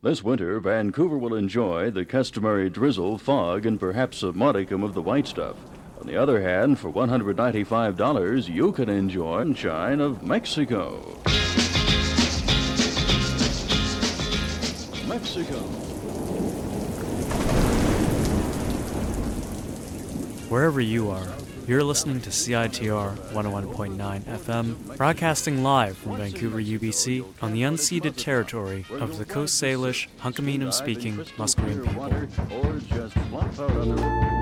This winter, Vancouver will enjoy the customary drizzle, fog, and perhaps a modicum of the white stuff. On the other hand, for $195, you can enjoy sunshine of Mexico. Mexico. Wherever you are, you're listening to CITR 101.9 FM, broadcasting live from Vancouver, UBC, on the unceded territory of the Coast Salish, Hunkaminam-speaking Musqueam people.